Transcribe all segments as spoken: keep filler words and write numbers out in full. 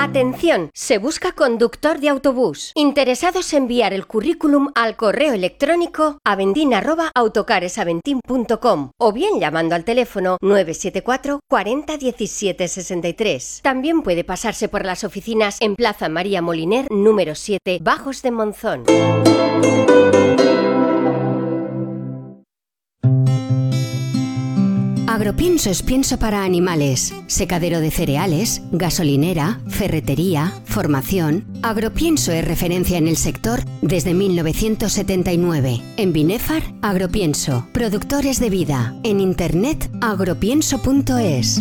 Atención, se busca conductor de autobús. Interesados en enviar el currículum al correo electrónico aventin arroba autocaresaventin punto com o bien llamando al teléfono nueve siete cuatro cuarenta diecisiete sesenta y tres. También puede pasarse por las oficinas en Plaza María Moliner número siete, Bajos de Monzón. Agropienso es pienso para animales, secadero de cereales, gasolinera, ferretería, formación. Agropienso es referencia en el sector desde mil novecientos setenta y nueve. En Binefar, Agropienso, productores de vida. En internet, agropienso punto es.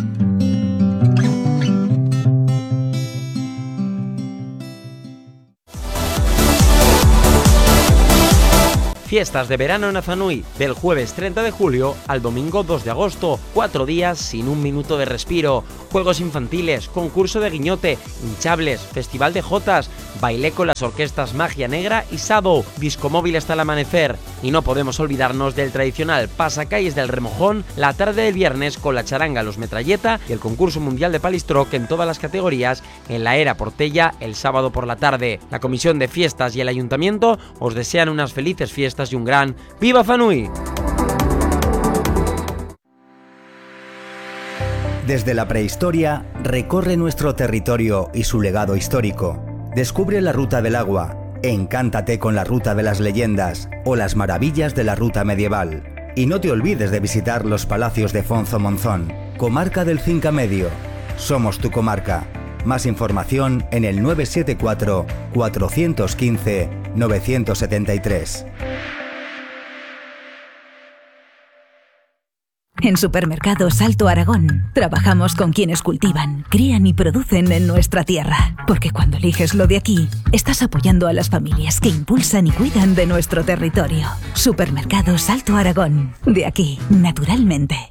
Fiestas de verano en Azanui, del jueves treinta de julio al domingo dos de agosto. Cuatro días sin un minuto de respiro. Juegos infantiles, concurso de guiñote, hinchables, festival de jotas, baile con las orquestas Magia Negra y Sado, disco móvil hasta el amanecer. Y no podemos olvidarnos del tradicional pasacalles del Remojón, la tarde del viernes con la charanga Los Metralleta y el concurso mundial de palistroc en todas las categorías en la Era Portella el sábado por la tarde. La Comisión de Fiestas y el Ayuntamiento os desean unas felices fiestas y un gran ¡Viva Zanui! Desde la prehistoria, recorre nuestro territorio y su legado histórico. Descubre la ruta del agua, encántate con la ruta de las leyendas o las maravillas de la ruta medieval. Y no te olvides de visitar los palacios de Fonzo Monzón, comarca del Cinca Medio. Somos tu comarca. Más información en el nueve siete cuatro, cuatro uno cinco, nueve siete tres. En Supermercados Alto Aragón trabajamos con quienes cultivan, crían y producen en nuestra tierra. Porque cuando eliges lo de aquí, estás apoyando a las familias que impulsan y cuidan de nuestro territorio. Supermercados Alto Aragón. De aquí, naturalmente.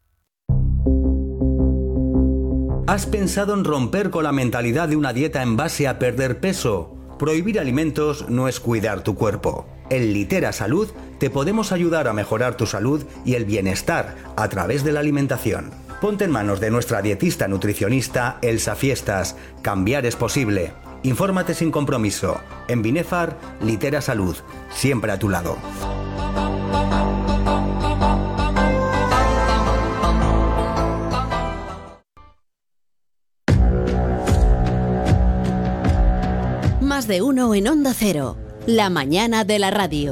¿Has pensado en romper con la mentalidad de una dieta en base a perder peso? Prohibir alimentos no es cuidar tu cuerpo. En Litera Salud te podemos ayudar a mejorar tu salud y el bienestar a través de la alimentación. Ponte en manos de nuestra dietista nutricionista Elsa Fiestas. Cambiar es posible. Infórmate sin compromiso. En Binefar, Litera Salud. Siempre a tu lado. Más de uno en Onda Cero. La mañana de la radio.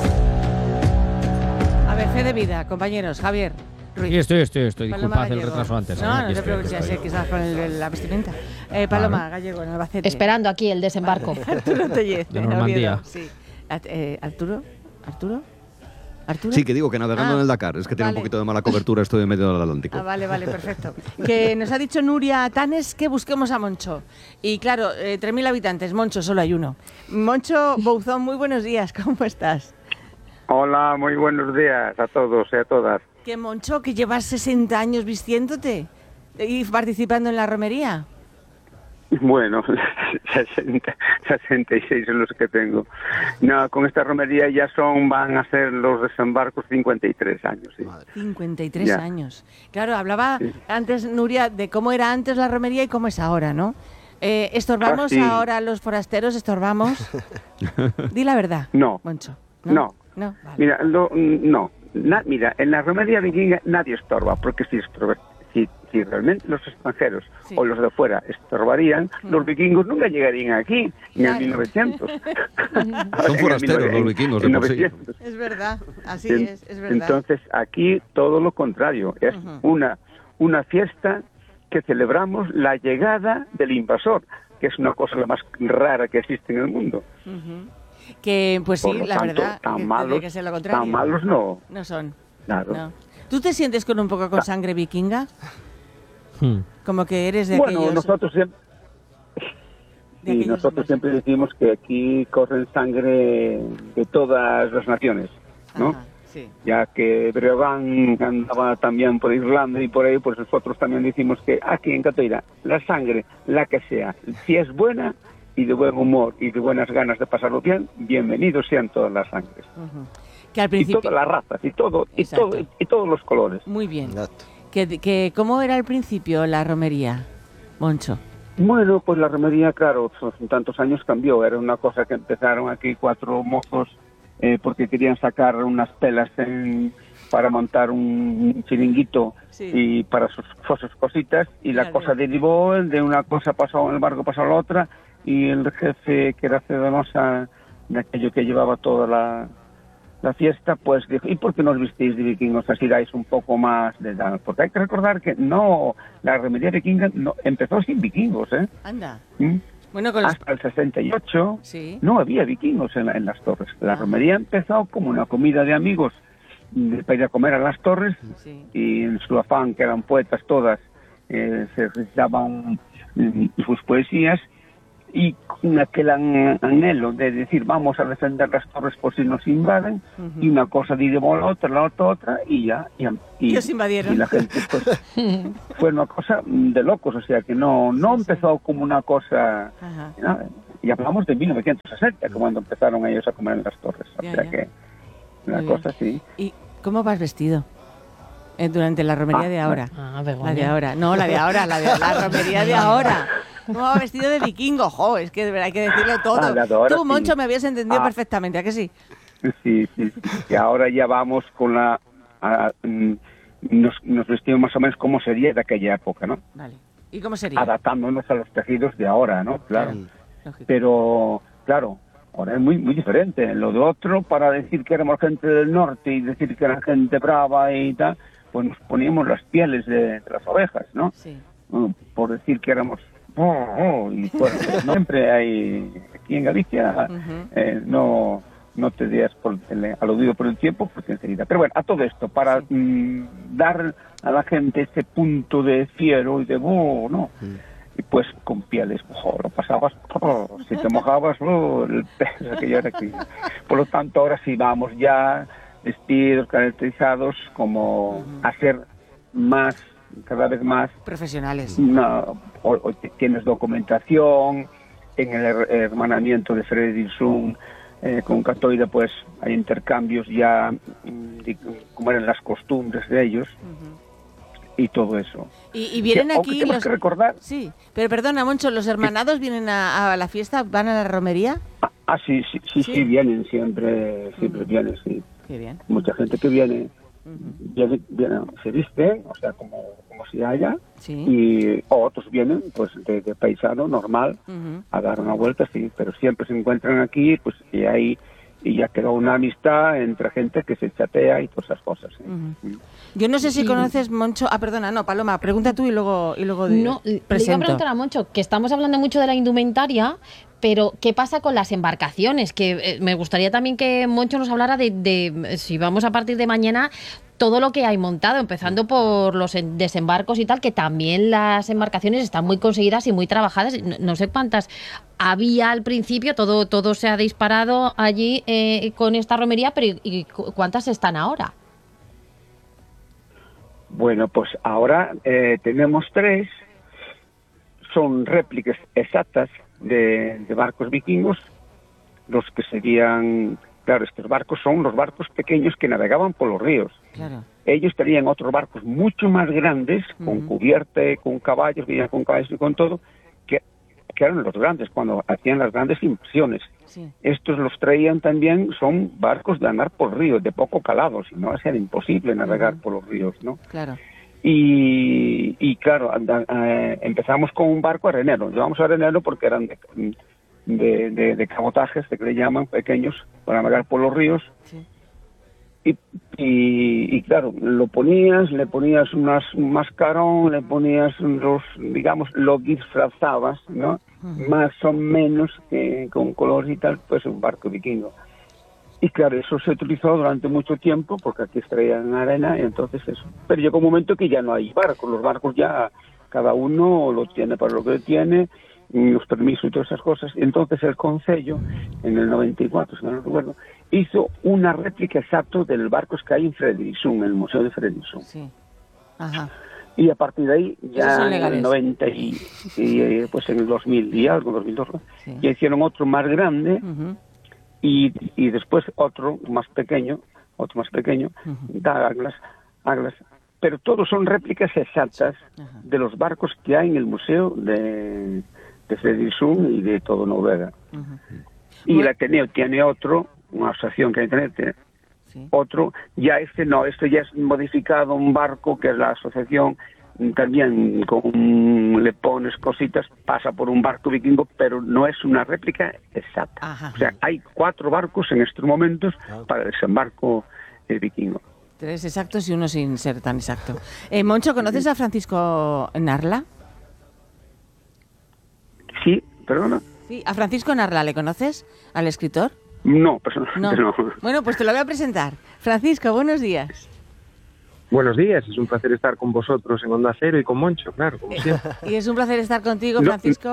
A ver, fe de vida, compañeros. Javier Ruiz. Sí, estoy, estoy, estoy. Paloma Disculpad el Gallego. retraso antes. No, ¿eh? no te preocupes, ya sé que estás con el, el- la vestimenta. Eh, Paloma Claro. Gallego, en Albacete. Esperando aquí el desembarco. Arturo Tellez, De en Normandía. Oviedo, sí. At- eh, Arturo, Arturo, Arturo. Sí, que digo que navegando Ah, en el Dakar. Es que tiene vale. un poquito de mala cobertura, estoy en medio del Atlántico. Ah, vale, vale, perfecto. Que nos ha dicho Nuria Tanes que busquemos a Moncho. Y claro, eh, tres mil habitantes, Moncho solo hay uno. Moncho Bouzón, muy buenos días, ¿cómo estás? Hola, muy buenos días a todos y a todas. Que Moncho, que llevas sesenta años vistiéndote y participando en la romería. Bueno, sesenta, sesenta y seis son los que tengo. No, con esta romería ya son, van a ser los desembarcos cincuenta y tres años. Sí. cincuenta y tres Ya. años. Claro, hablaba Sí. antes Nuria de cómo era antes la romería y cómo es ahora, ¿no? Eh, ¿Estorbamos Ah, sí. ahora los forasteros? ¿Estorbamos? Di la verdad, No, Moncho. no. No, vale. Mira, lo- no. Na- mira, en la romería vikinga nadie estorba, porque si estorba, si, si realmente los extranjeros Sí. o los de fuera estorbarían, Mm. los vikingos nunca llegarían aquí, ni Claro. en mil novecientos. Son forasteros los vikingos de en por sí. novecientos. Es verdad, así En- es, es verdad. Entonces, aquí todo lo contrario, es Ujú. una, una fiesta que celebramos la llegada del invasor, que es una cosa la más rara que existe en el mundo. Ujú. Que, pues sí, Por lo la tanto, verdad, tan que tendría malos- que ser lo contrario. tan malos no. No son. Claro. No. ¿Tú te sientes con un poco con sangre vikinga? Hmm. Como que eres de Bueno, aquellos... nosotros siempre, de sí, aquellos nosotros más- siempre decimos que aquí corren sangre de todas las naciones, ¿no? Ajá, sí. Ya que Breogán andaba también por Irlanda y por ahí, pues nosotros también decimos que aquí en Catoira, la sangre, la que sea, si es buena y de buen humor y de buenas ganas de pasarlo bien, bienvenidos sean todas las sangres. Ujú. Que al Y principio... todas las razas, y todo, y Exacto. todo, y todos los colores. Muy bien. Que, que, ¿Cómo era al principio la romería, Moncho? Bueno, pues la romería, claro, en tantos años cambió. Era una cosa que empezaron aquí cuatro mozos eh, porque querían sacar unas pelas en, para montar un chiringuito Sí. y para sus, sus cositas. Y la Claro. cosa derivó, de una cosa pasó, el barco pasó a la otra, y el jefe, que era Cedonosa, de aquello que llevaba toda la, la fiesta, pues dijo, ¿y por qué no os vistís de vikingos? Así dais un poco más de edad. Porque hay que recordar que no, la romería vikinga no, empezó sin vikingos, ¿eh? Anda. ¿Mm? Bueno, con los... Hasta el sesenta y ocho Sí. no había vikingos en, la- en las torres. La Ah. romería empezó como una comida de amigos de, para ir a comer a las torres, Sí. y en su afán, que eran poetas todas, eh, se recitaban mm, sus poesías, y con aquel an- anhelo de decir vamos a defender las torres por si nos invaden, Ujú. y una cosa dirigó a la otra, la otra, otra, y ya. Y, y, Y os invadieron. y la gente, pues, fue una cosa de locos, o sea que no, no empezó como una cosa... Ajá. ¿no? Y hablamos de mil novecientos sesenta, cuando empezaron ellos a comer en las torres, o Ya, sea ya. que la Muy bien. cosa sí. ¿Y cómo vas vestido? Eh, durante la romería Ah, de ahora. Ah, La de Begoña. ahora. No, la de ahora, la de la romería de ahora. ¿Cómo va vestido de vikingo? Jo, es que de verdad hay que decirlo todo. Ah, la de ahora Tú, sí. Moncho, me habías entendido Ah. perfectamente, ¿a que sí? Sí, sí, sí. Y ahora ya vamos con la... a- mm, nos, nos vestimos más o menos como sería de aquella época, ¿no? Vale. ¿Y cómo sería? Adaptándonos a los tejidos de ahora, ¿no? Claro. Lógico. Pero, claro, ahora es muy muy diferente. Lo de otro, para decir que éramos gente del norte y decir que era gente brava y tal, pues nos poníamos las pieles de, de las ovejas, ¿no? Sí. Mm, Por decir que éramos... oh, oh, y bueno, pues siempre hay... Aquí en Galicia Ujú. eh, no... no te digas por el, aludido por el tiempo, porque enseguida. Pero bueno, a todo esto, para Sí. mm, dar a la gente ese punto de fiero y de oh, ¿no? Y pues con pieles, oh, lo pasabas, oh, si te mojabas, oh, el pez, aquello era aquí. Por lo tanto, ahora sí vamos ya vestidos, caracterizados, como a ser más, cada vez más, Profesionales. una, o, o tienes documentación, en el her- hermanamiento de Fredriksson, Eh, con Catoira, pues hay intercambios ya mm, de cómo eran las costumbres de ellos y todo eso. Y, y vienen Que, aunque aquí tenemos los... que recordar... Sí, pero perdona, Moncho, ¿los hermanados vienen a, a la fiesta? ¿Van a la romería? Ah, ah, sí, sí, sí, Sí. sí, vienen siempre, siempre vienen, sí. Qué bien. Mucha gente que viene, viene, viene, se viste, o sea, como, como si haya, Sí. y otros vienen, pues, de, de paisano, normal, Ujú. a dar una vuelta, sí, pero siempre se encuentran aquí, pues, y ahí, y ya queda una amistad entre gente que se chatea y todas esas cosas. ¿sí? Ujú. Yo no sé si conoces, Moncho... Ah, perdona, no, Paloma, pregunta tú y luego, y luego de- No, le iba a presento. preguntar a Moncho, que estamos hablando mucho de la indumentaria, pero ¿qué pasa con las embarcaciones? Que eh, me gustaría también que Moncho nos hablara de, de, eh, si vamos a partir de mañana, todo lo que hay montado, empezando por los en- desembarcos y tal, que también las embarcaciones están muy conseguidas y muy trabajadas. No, no sé cuántas había al principio, todo, todo se ha disparado allí eh, con esta romería, pero ¿y, y cu- cuántas están ahora? Bueno, pues ahora eh, tenemos tres, son réplicas exactas de, de barcos vikingos, los que serían, claro, estos barcos son los barcos pequeños que navegaban por los ríos. Claro. Ellos tenían otros barcos mucho más grandes, con Ujú. cubierta, con caballos, venían con caballos y con todo, que, que eran los grandes, cuando hacían las grandes invasiones. Sí. Estos los traían también, son barcos de andar por ríos, de poco calado, si no, era imposible navegar por los ríos, ¿no? Claro. Y, y claro, anda- eh, empezamos con un barco arenero. Llevamos arenero porque eran de, de, de, de cabotajes, de que le llaman, pequeños, para navegar por los ríos. Sí. Y, y, y claro, lo ponías, le ponías unas, un mascarón, le ponías los, digamos, lo disfrazabas, ¿no? Ujú. Más o menos, que con colores y tal, pues un barco vikingo. Y claro, eso se utilizó durante mucho tiempo, porque aquí extraían arena, y entonces eso. Pero llegó un momento que ya no hay barcos, los barcos ya, cada uno lo tiene para lo que tiene, y los permisos y todas esas cosas. Y entonces el Concello, en el noventa y cuatro, si no recuerdo, hizo una réplica exacta del barco que hay en Fredriksson, en el Museo de Fredriksson. Sí. Ajá. Y a partir de ahí, Esos ya son en legales. el noventa y, y, eh, pues en el dos mil y algo, dos mil dos, Sí. ya hicieron otro más grande, Ujú. y, y después otro más pequeño, otro más pequeño, Ujú. da Aglas, Aglas, pero todos son réplicas exactas Ajá. de los barcos que hay en el museo de, de Fredriksson y de todo Noruega. Ujú. Y Bueno. el Ateneo tiene otro, una asociación que hay en Ateneo, tiene Sí. otro, ya este no, este ya es modificado un barco que es la asociación, también con le pones cositas, pasa por un barco vikingo, pero no es una réplica exacta. Ajá. O sea, hay cuatro barcos en estos momentos para el desembarco eh, vikingo. Tres exactos y uno sin ser tan exacto. Eh, Moncho, ¿conoces a Francisco Narla? Sí, perdona. Sí, a Francisco Narla, ¿le conoces? ¿Al escritor? No, personalmente no. Bueno, pues te lo voy a presentar. Francisco, buenos días. Buenos días, es un placer estar con vosotros en Onda Cero y con Moncho, claro, como siempre. Y es un placer estar contigo, No, Francisco.